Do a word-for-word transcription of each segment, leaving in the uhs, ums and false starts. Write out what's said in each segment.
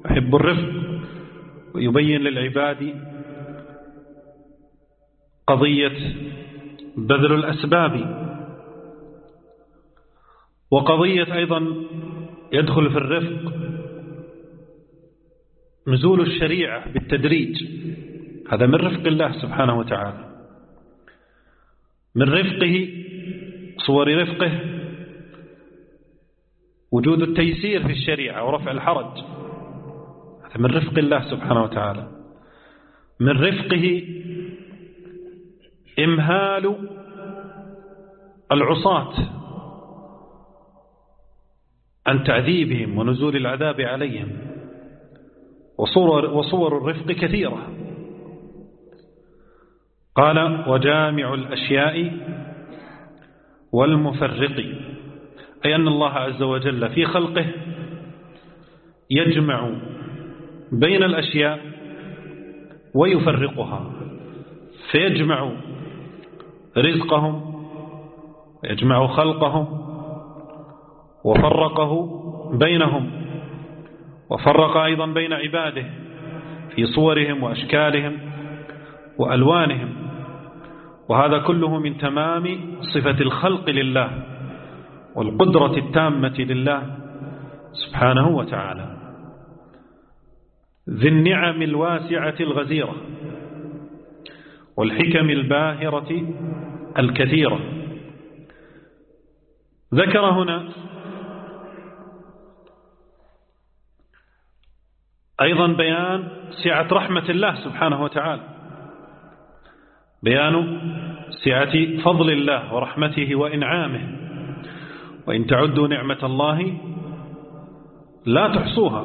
يحب الرفق ويبين للعباد قضية بذل الأسباب، وقضية أيضا يدخل في الرفق نزول الشريعة بالتدريج، هذا من رفق الله سبحانه وتعالى. من رفقه صور رفقه وجود التيسير في الشريعة ورفع الحرج، هذا من رفق الله سبحانه وتعالى. من رفقه إمهال العصاة عن تعذيبهم ونزول العذاب عليهم، وصور, وصور الرفق كثيرة. قال وجامع الأشياء والمفرق، أي أن الله عز وجل في خلقه يجمع بين الأشياء ويفرقها، فيجمع رزقهم ويجمع خلقهم وفرقه بينهم، وفرق أيضا بين عباده في صورهم وأشكالهم وألوانهم، وهذا كله من تمام صفة الخلق لله والقدرة التامة لله سبحانه وتعالى، ذي النعم الواسعة الغزيرة والحكم الباهرة الكثيرة. ذكر هنا أيضا بيان سعة رحمة الله سبحانه وتعالى، بيان سعة فضل الله ورحمته وإنعامه، وإن تعدوا نعمة الله لا تحصوها.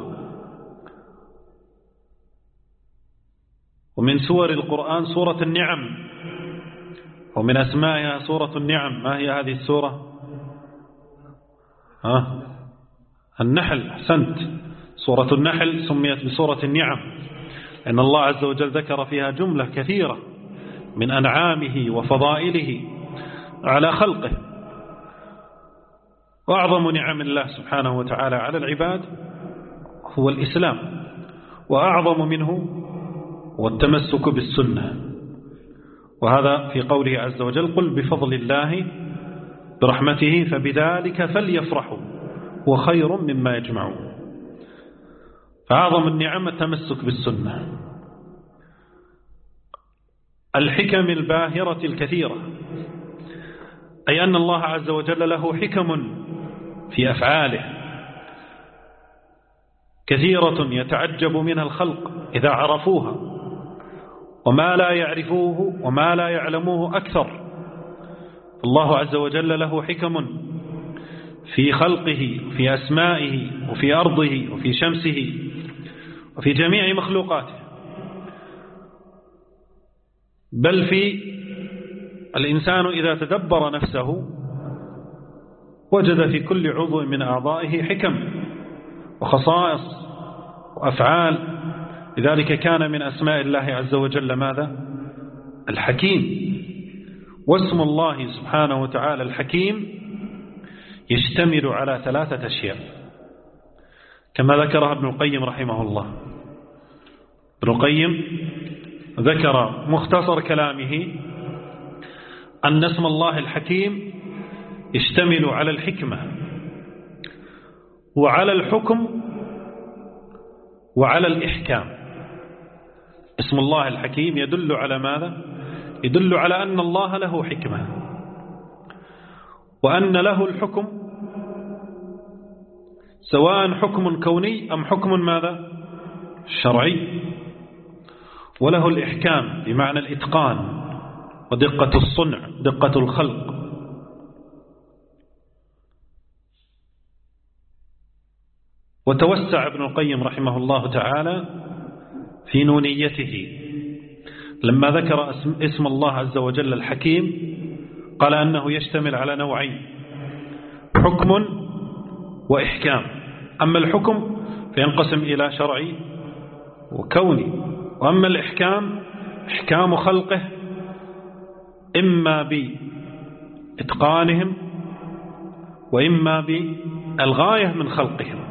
ومن سور القرآن سورة النعم، ومن أسمائها سورة النعم. ما هي هذه السورة؟ ها؟ النحل. أحسنت، سورة النحل سميت بسورة النعم لأن الله عز وجل ذكر فيها جملة كثيرة من أنعامه وفضائله على خلقه. وأعظم نعم الله سبحانه وتعالى على العباد هو الإسلام، وأعظم منه هو التمسك بالسنة، وهذا في قوله عز وجل قل بفضل الله برحمته فبذلك فليفرحوا هو خير مما يجمعون. فأعظم النعم التمسك بالسنة. الحكم الباهرة الكثيرة، أي أن الله عز وجل له حكم في أفعاله كثيرة يتعجب منها الخلق إذا عرفوها، وما لا يعرفوه وما لا يعلموه أكثر. الله عز وجل له حكم في خلقه، في أسمائه، وفي أرضه، وفي شمسه، وفي جميع مخلوقاته، بل في الإنسان إذا تدبر نفسه وجد في كل عضو من أعضائه حكم وخصائص وأفعال. لذلك كان من أسماء الله عز وجل ماذا؟ الحكيم. واسم الله سبحانه وتعالى الحكيم يشتمل على ثلاثة أشياء كما ذكرها ابن القيم رحمه الله. ابن القيم ذكر مختصر كلامه أن اسم الله الحكيم يشتمل على الحكمة وعلى الحكم وعلى الإحكام. اسم الله الحكيم يدل على ماذا؟ يدل على أن الله له حكمة، وأن له الحكم سواء حكم كوني أم حكم ماذا؟ شرعي، وله الإحكام بمعنى الإتقان ودقة الصنع، دقة الخلق. وتوسع ابن القيم رحمه الله تعالى في نونيته لما ذكر اسم الله عز وجل الحكيم، قال أنه يشتمل على نوعين: حكم وإحكام. أما الحكم فينقسم إلى شرعي وكوني، وأما الإحكام إحكام خلقه إما بإتقانهم وإما بالغاية من خلقهم.